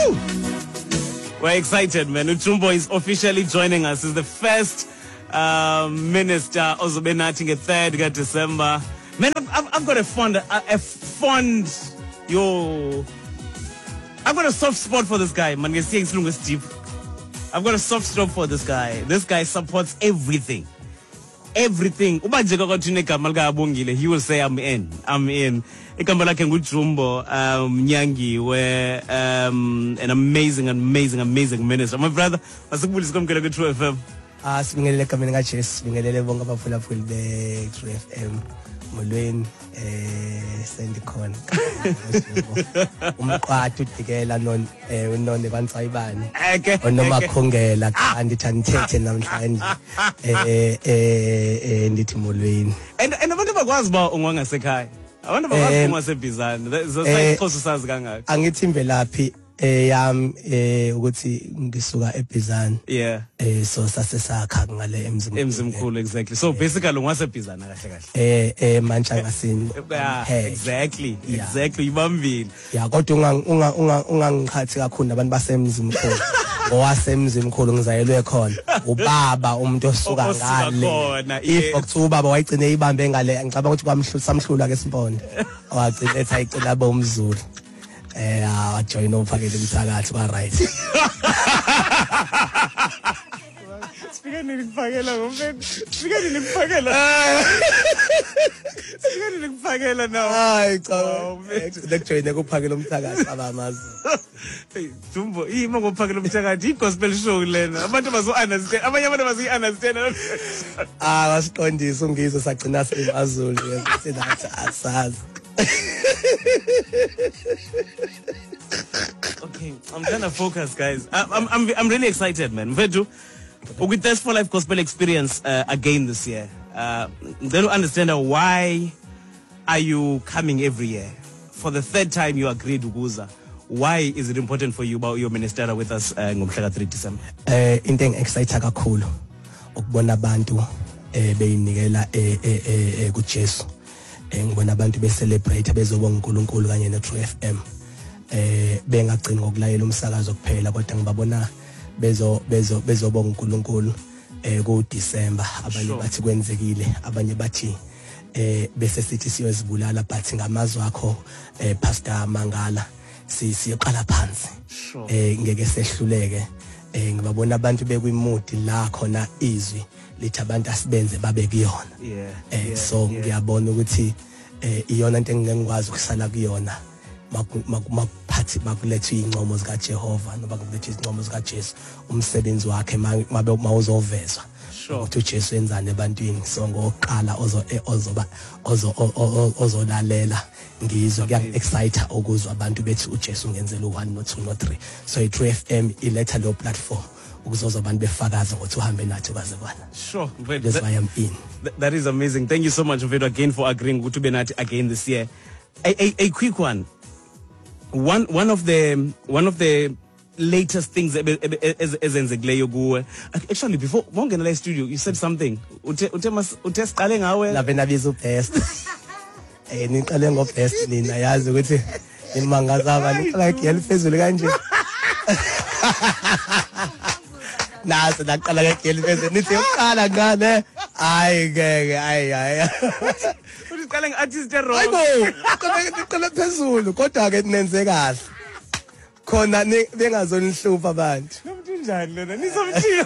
We're excited, man. Ujumbo is officially joining us. He's the first minister also been acting at 3rd of December. Man, I've got a I've got a soft spot for this guy, man. Deep. I've got a soft spot for this guy. This guy supports everything. Everything. He will say, I'm in. Igama lakhe nguJumbo Nyangi, were an amazing minister. My brother, asikubulisa kwamkela ku True FM. Sibingelele egameni kaJesu, sibingelele bonke abaphulaphuli be True FM. Molweni sendikhona. Umqwathu udikela nonone bantsayibani. Onomakhongela kanti thanithethe namhlanje. Ndithi molweni. And abantu bakwazi ba ungangasekhaya. Abantu bakwazi ungasebhizana. Sayixhosa sazi kangaka. Angithi imvelaphi yami ukuthi ngisuka eBhizana. Yeah. So sasesakha ngale emzimkhulu exactly. So basically ungasebhizana kahle. Mantshangasini. Exactly. Ibambile. Yeah, kodwa ungangiqhathi kakhulu nabantu basemzimkhulu. Owasemzimkhulu ngizayelwe khona. Ubaba umuntu osuka ngale. If ubaba wayigcine ibambe ngale ngicabanga ukuthi samhlula ke Simpondo. Wagcina ethi ayicela bomzulu. Join umfakele umsakathi ba right. Sikani ngifakela ngomfeni. Sikani ngifakela now. Hayi cha. Lekjoyine kuphakela umsakathi abamazi. Hey, Jumbo, ima ngophakela umsakathi igospel show lena. Abantu bazo understand. Abanye abantu bazo understand. Wasiqondisa ungizwe sagcina siMazulu sizathi asazi. Okay, I'm trying to focus, guys. I'm really excited, man. Mfethu, with this for life gospel experience again this year. They don't understand why are you coming every year for the 3rd time you agreed Ukuza. Why is it important for you about your minister with us ngomhla 3 December? Into excited kakhulu ukubona abantu beyinikela kuJesu. Ngibona abantu be celebrate bezobonga uNkulunkulu kanye ne True FM. Bengagcini ngokulayela umsakazo kuphela kodwa ngibabona bezobonga uNkulunkulu ku December. Abanye bathi kwenzekile, abanye bathi bese sithi siyozibulala but ngamazwi akho Pastor Mangala siyoqala phansi. Ngeke sehluleke. Ngibabona abantu bekwimudi la khona izwi lithi abantu asibenze babe kuyona. So ngiyabona ukuthi iyona into engingekwazi ukusala kuyona makuphathi makulethe incomo zika Jehova noba kulethe izincomo zika Jesu umsebenzi wakhe mabe mawuzovezwa ukuthi uJesu enzane ebantwini. So ngoqala ozolalela ngizwe kuya-excite ukuzwa abantu bethi uJesu ungenzela u1 no 2 no 3. So iTrue FM iletha lo platform ukuzoza abantu befakaza ukuthi uhambe nathi kwaze kwana. Sure. That's why I'm in. That is amazing. Thank you so much Mfethu again for agreeing ukuthi ube nathi again this year. A quick one. One of the latest things ezenzekileyo kuwe. Actually before ngongena la studio you said something. Uthe siqale ngawe la benabiza ubest. Niqale ngobest nina yazi ukuthi imangaza abantu like yeliphezulu kanje. Nasi naqala ngegeli bese nithi yokuqala ngane hayi ngeke usiqala ngeartist wrong. Hayibo niqala phezulu kodwa ke nenze kahle khona bengazonihlupha abantu nomuntu njani lona nizomthila.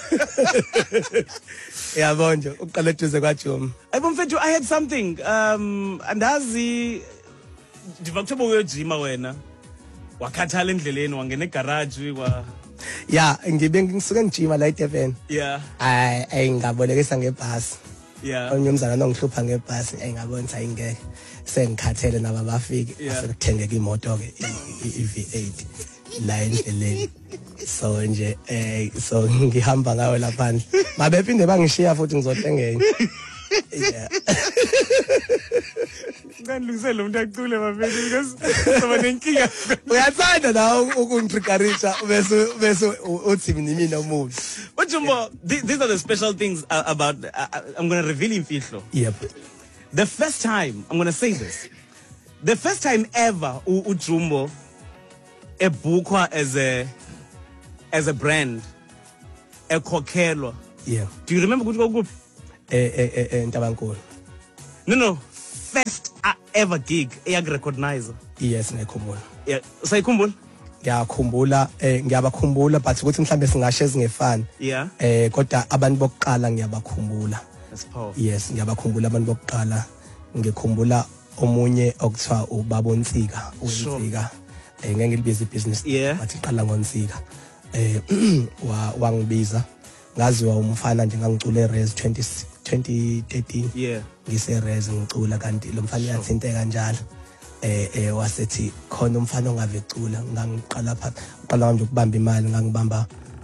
Yabona nje uqala eduze kwaJomi. Ayibo Mfethu, I had something andazi ndiva kuthiwa uyojima wena wakhathala endleleni wangena egarage kwa Yeah, ngisuke ngijima la eDurban. Yeah. Ngabolekisa ngebhasi. Yeah. Onyumzana nongihlupha ngebhasi ngabona ukuthi ayingeke. Sengikhathele naba bafike asekuthengeka imoto ke iV8 la endleleni. So nje so ngihamba ngayo lapha. Mabephinde bangishiya futhi ngizothenga enye. Yeah. Ngandilungisela umuntu acule bafethu because soba nenkinga. Uyathanda la ukungitriggerisha bese uthi mina omubi. But Jumbo, these are the special things about I'm going to reveal imfihlo. Yep. The first time, I'm going to say this. The first time ever Ujumbo ebukwa as a brand ekhokhelwa. Yeah. Do you remember ukuthi kwakuphi? Ntabankulu. No, first ever gig eyakrecognize. Yes, ngiyakhumbula. Yeah, usayikhumbula? Ngiyabakhumbula but ukuthi mhlambe singasho ezingefani. Yeah. Kodwa abantu bokuqala ngiyabakhumbula. That's powerful. Yes, ngiyabakhumbula abantu bokuqala. Ngikhumbula omunye okuthiwa ubaba Nsika, uNsika. Ngeke ngilibize business bathi qala ngoNsika. Wangibiza. Ngaziwa umfana nje ngangicula eRes 2013. Yeah. Ngise Res ngicula kanti lo mfana uyathinte kanjalo. Wasethi khona umfana ongavecula ngangiqala phansi uqala nje ukubamba imali ngangibamba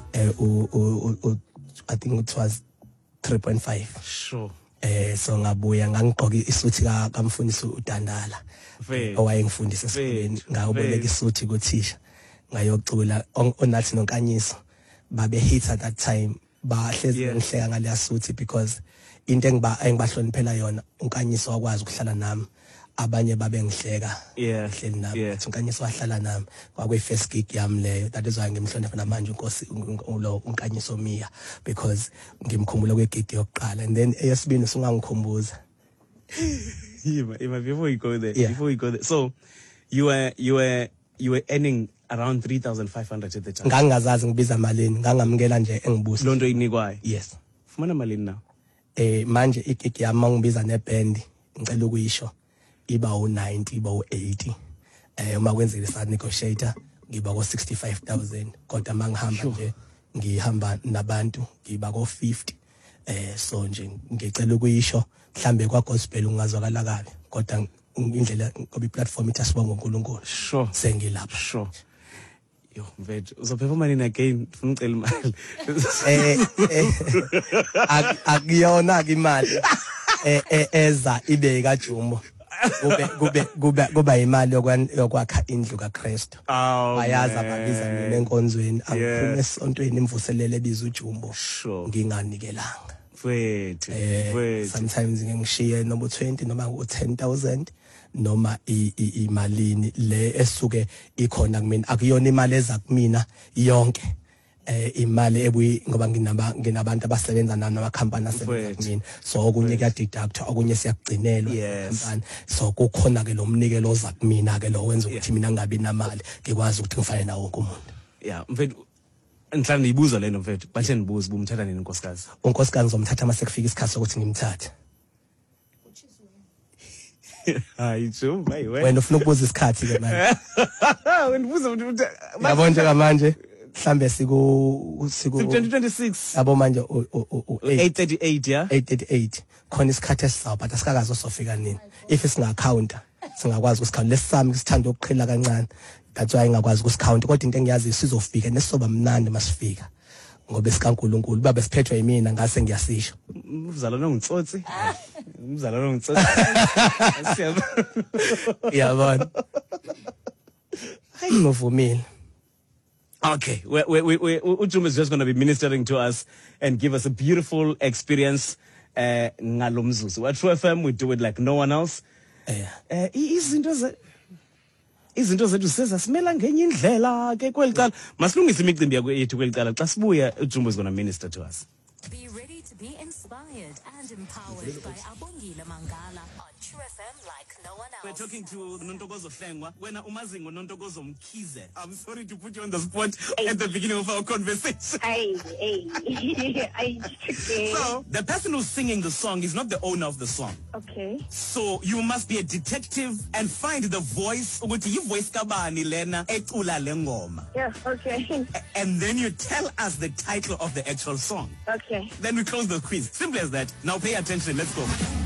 I think it was 3.5. Sure. So ngabuya ngangigqoka isuthi kamfundisi uDandala owayengifundisa esikoleni ngaboleka isuthi kuthisha ngayocula onathi noNkanyiso babe hit at that time bahlezi ngihleka ngale suthi because into engibahloniphela yona uNkanyiso wakwazi ukuhlala nami abanye babe ngihleka hleli nami uNkanyiso wahlala nami kwakuyi first gig yami leyo that is why ngimhlonipha namanje uNkosi lo uNkanyiso Mia because ngimkhumbula kwe gig yokuqala and then eyesibini sungangikhumbuza. Before you go there, so you were earning around 3,500 at the time. Ngangazazi ngibiza malini ngangamukela nje engibusa lonto inikwayo. Yes. Fumana malini now? Manje igig yami mangibiza neband ngicela ukuyisho iba u90 iba u80 uma kwenzile sa negotiator ngiba ko65,000 kodwa mangihamba nje ngihamba nabantu ngiba ko50 so nje ngicela ukuyisho mhlambe kwa gospel ungazwakala kabi kodwa indlela ngoba iplatform ithi asibonga uNkulunkulu. Sure. Sengilapha. Sure. Yo mfethu uzophepha nini again ufuna ucela imali? Akuyona ke imali eza ibe kaJumbo kuba imali yokwakha indlu kaKristu. Bayaza babiza mina enkonzweni angiphume esontweni imvuselele ebiza uJumbo nginganikelanga. Wait. Sometimes ngishiye noma 20 noma 10,000 noma imalini le esuke ikhona kumina akuyona imali eza kumina yonke imali ebuyi ngoba nginabantu abasebenza nama company asebenza kumina so okunye kuyadeductwa okunye siyagcinelwa company so kukhona ke lo mnikelo oza kumina ke lo wenza ukuthi mina ngabi namali ngikwazi ukuthi ngifane nawo wonke umuntu. Yeah mfethu Nhlala niyibuza lento mfethu bahle nibuze bumthatha nini unkosikazi? Unkosikazi ngizomthatha mase kufika isikhathi sokuthi ngimthathe. Hayi Jum, wena ufuna ukubuza isikhathi ke manje. Wena ubuza ukuthi yabona nje manje mhlambe siku 2026 yabo manje 838 yeah 838 khona isikhathi esizawuba but asikakazi osofika nini if singa counter singakwazi ukusikhawula lesami sithanda ukuqhela kancane that's why ngakwazi ukusikhawunta kodwa into engiyazi sizofika nesizoba mnandi masifika ngoba esikaNkulunkulu baba siphethwe yimina ngase ngiyasisho umzalwane ongitsotsi umzalwane ongitsotsi yabona hayi ngovumile. Okay, Ujum is just going to be ministering to us and give us a beautiful experience. Ngalomzuzu. At True FM, we do it like no one else. Izinto zethu sezasimela ngenye indlela ke kwelicala masilungise imicimbi yethu kwelicala xa sibuya uJumbo is going to minister to us. Be ready to be inspired and empowered by Abongile Mangala on True FM like no one else. We're talking to Nontokozo Hlengwa. Wena umazingo Nontokozo Mkhize. I'm sorry to put you on the spot at the beginning of our conversation. So, the person who's singing the song is not the owner of the song. Okay. So, you must be a detective and find the voice. Ukuthi voice kabani lena ecula le ngoma. Yeah, okay. And then you tell us the title of the actual song. Okay. Then we close the quiz. Simple as that. Now pay attention. Let's go.